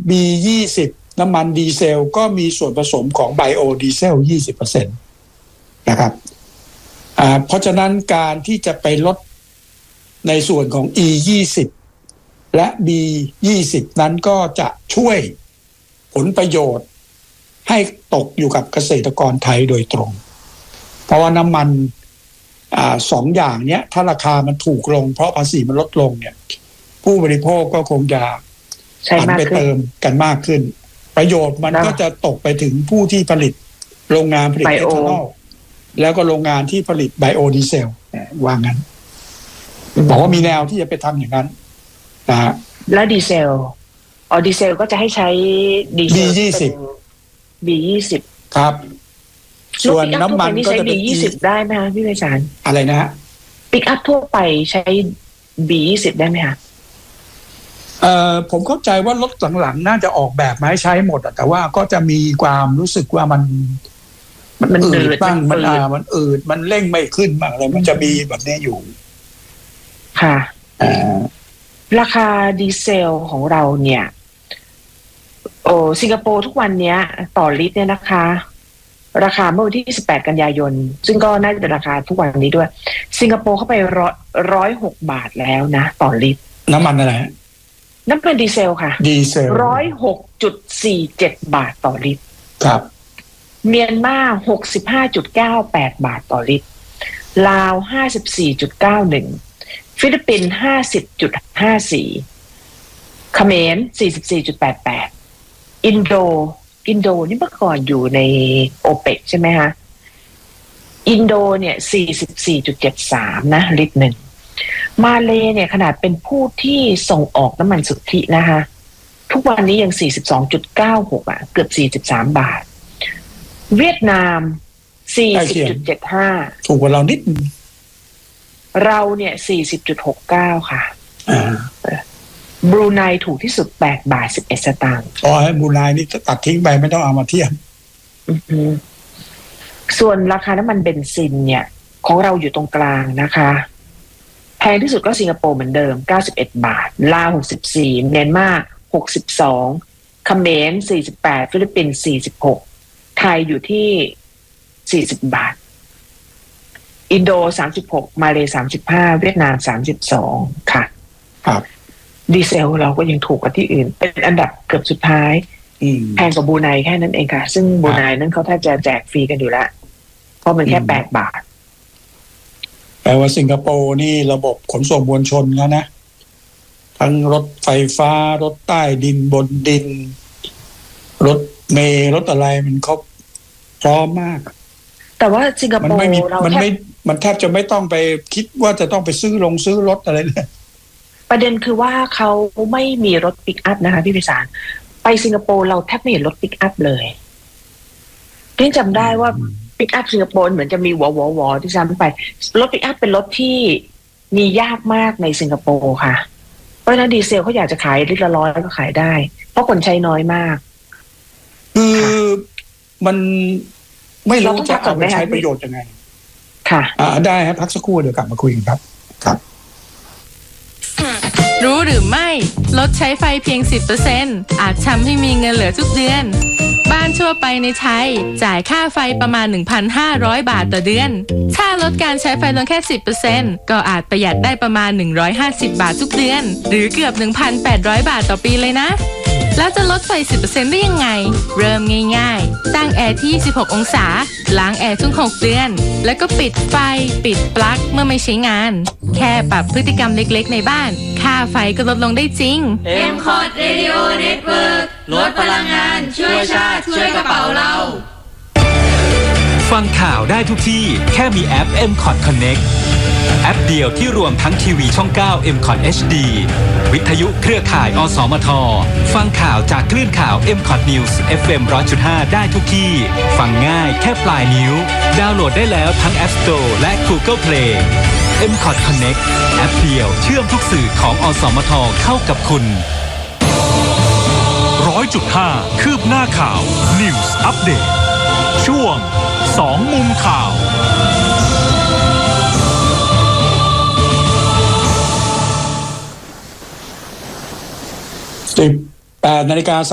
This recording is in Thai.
B20 น้ำมันดีเซลก็มีส่วนผสมของไบโอดีเซล 20% นะครับเพราะฉะนั้นการที่จะไปลดในส่วนของ E20 และ B20 นั้นก็จะช่วยผลประโยชน์ให้ตกอยู่กับเกษตรกรไทยโดยตรงเพราะว่าน้ำมันสองอย่างเนี้ยถ้าราคามันถูกลงเพราะภาษีมันลดลงเนี่ยผู้บริโภคก็คงจะหันไปเติมกันมากขึ้นประโยชน์มันก็จะตกไปถึงผู้ที่ผลิตโรงงานผลิตเอทานอลแล้วก็โรงงานที่ผลิตไบโอดีเซลว่างั้นบอกว่ามีแนวที่จะไปทำอย่างนั้นนะฮะแล้วดีเซลดีเซลก็จะให้ใช้ดีเซลB20 ครับส่วนน้ำมันก็จะเป็น B20 ได้ไหมคะพี่ไพศาลอะไรนะฮะปิกอัพทั่วไปใช้ B20 ได้ไหมคะผมเข้าใจว่ารถหลังๆน่าจะออกแบบมาให้ใช้หมดแต่ว่าก็จะมีความรู้สึกว่ามันอืดบ้างมันอืดมันเร่งไม่ขึ้นบ้างอะไรมันจะมีแบบนี้อยู่ค่ะราคาดีเซลของเราเนี่ยสิงคโปร์ทุกวันนี้ต่อลิตรเนี่ยนะคะราคาเมื่อวันที่18กันยายนซึ่งก็น่าจะเป็นราคาทุกวันนี้ด้วยสิงคโปร์เข้าไป106 บาทแล้วนะต่อลิตรน้ำมันอะไรน้ำมันดีเซลค่ะดีเซล 106.47 บาทต่อลิตรครับเมียนมา65.98 บาทต่อลิตรลาว54.91ฟิลิปปินส์50.54เขมร44.88อินโดนี่เมื่อก่อนอยู่ในโอเปกใช่ไหมคะอินโดเนี่ย 44.73 นะลิตรหนึ่งมาเลเนี่ยขนาดเป็นผู้ที่ส่งออกน้ำมันสุทธินะคะทุกวันนี้ยัง 42.96 เกือบ43 บาทเวียดนาม 40.75 ถูกกว่าเรานิดเราเนี่ย 40.69 ค่ะบรูไนถูกที่สุด8 บาท 11 สตางค์ให้บรูไนนี่ตัดทิ้งไปไม่ต้องเอามาเทียบส่วนราคาน้ำมันเบนซินเนี่ยของเราอยู่ตรงกลางนะคะแพงที่สุดก็สิงคโปร์เหมือนเดิม91 บาทลาว64เมียนมา62เขมร48ฟิลิปปินส์46ไทยอยู่ที่40 บาทอินโด36มาเล35เวียดนาม32ค่ะครับดีเซลเราก็ยังถูกกว่าที่อื่นเป็นอันดับเกือบสุดท้ายแพงกว่าบรูไนแค่นั้นเองค่ะซึ่งบรูไนนั้นเขาแทบจะแจกฟรีกันอยู่แล้วเพราะมันแค่8 บาทแปลว่าสิงคโปร์นี่ระบบขนส่งมวลชนแล้วนะทั้งรถไฟฟ้ารถใต้ดินบนดินรถเมล์รถอะไรมันครบพร้อมมากแต่ว่าสิงคโปร์มันแทบจะไม่ต้องไปคิดว่าจะต้องไปซื้อรถอะไรเลยประเด็นคือว่าเขาไม่มีรถปิกอัพนะคะพี่พิสารไปสิงคโปร์เราแทบไม่เห็นรถปิกอัพเลยพี่จำได้ว่าปิกอัพสิงคโปร์เหมือนจะมีวอที่ซ้ำไปรถปิกอัพเป็นรถที่มียากมากในสิงคโปร์ค่ะเพราะฉะนั้นดีเซลเขาอยากจะขายลิตรละ100ก็ขายได้เพราะคนใช้น้อยมากมันไม่รู้จะเอาไปใช้ประโยชน์ยังไงค่ะได้ครับพักสักครู่เดี๋ยวกลับมาคุยกันครับรู้หรือไม่ลดใช้ไฟเพียง 10% อาจทำให้มีเงินเหลือทุกเดือนบ้านทั่วไปในไทยจ่ายค่าไฟประมาณ 1,500 บาทต่อเดือนถ้าลดการใช้ไฟลงแค่ 10% ก็อาจประหยัดได้ประมาณ150 บาททุกเดือนหรือเกือบ 1,800 บาทต่อปีเลยนะแล้วจะลดไฟ 10% ได้ยังไงเริ่มง่ายๆตั้งแอร์ที่26 องศาล้างแอร์ทุก6 เดือนแล้วก็ปิดไฟปิดปลั๊กเมื่อไม่ใช้งานแค่ปรับพฤติกรรมเล็กๆในบ้านค่าไฟก็ลดลงได้จริง M-Cot Radio Network ลดพลังงานช่วยชาติช่วยกระเป๋าเราฟังข่าวได้ทุกที่แค่มีแอป M-Cot Connect แอปเดียวที่รวมทั้งทีวีช่อง 9 M-Cot HD วิทยุเครือข่ายอสมทฟังข่าวจากคลื่นข่าว M-Cot News FM 100.5 ได้ทุกที่ฟังง่ายแค่ปลายนิ้วดาวน์โหลดได้แล้วทั้ง App Store และ Google Play M-Cot Connect แอปเดียวเชื่อมทุกสื่อของอสมทเข้ากับคุณ 100.5 คืบหน้าข่าว News Update ช่วง2มุมข่าว 18:30